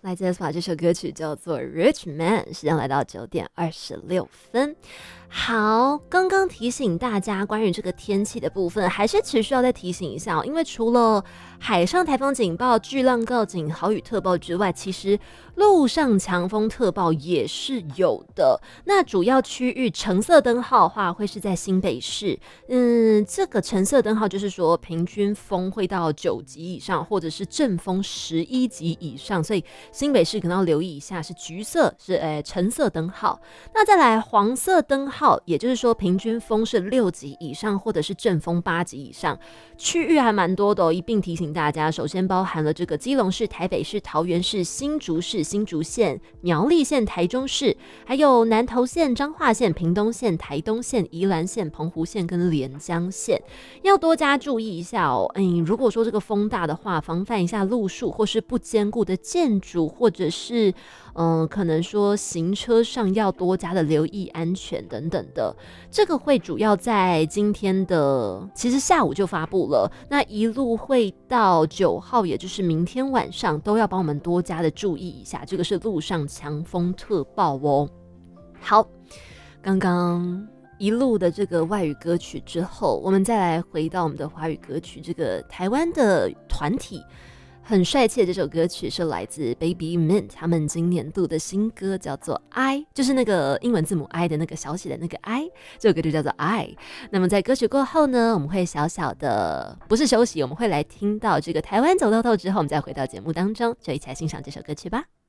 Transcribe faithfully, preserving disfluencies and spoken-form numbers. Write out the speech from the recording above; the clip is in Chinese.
来自 aespa 这首歌曲叫做 Rich Man， 时间来到九点二十六分。好，刚刚提醒大家关于这个天气的部分，还是持续要再提醒一下、哦、因为除了海上台风警报、巨浪告警、豪雨特报之外，其实陆上强风特报也是有的。那主要区域橙色灯号的话，会是在新北市。嗯，这个橙色灯号就是说平均风会到九级以上，或者是阵风十一级以上，所以新北市可能要留意一下，是橘色，是诶橙色灯号。那再来黄色灯号，也就是说平均风是六级以上，或者是阵风八级以上，区域还蛮多的哦。一并提醒大家，首先包含了这个基隆市、台北市、桃园市、新竹市、新竹县、苗栗县、台中市，还有南投县、彰化县、屏东县、台东县、宜兰县、澎湖县跟连江县，要多加注意一下哦。嗯，如果说这个风大的话，防范一下路树或是不坚固的建筑，或者是嗯，可能说行车上要多加的留意安全等等的。这个会主要在今天的其实下午就发布了，那一路会到九号，也就是明天晚上都要帮我们多加的注意一下，这个是陆上强风特报哦。好，刚刚一路的这个外语歌曲之后，我们再来回到我们的华语歌曲，这个台湾的团体很帅气的这首歌曲是来自 Baby Mint 他们今年度的新歌，叫做 I， 就是那个英文字母 I 的那个小写的那个 I， 这首歌就叫做 I。 那么在歌曲过后呢，我们会小小的不是休息，我们会来听到这个台湾走透透之后，我们再回到节目当中，就一起来欣赏这首歌曲吧。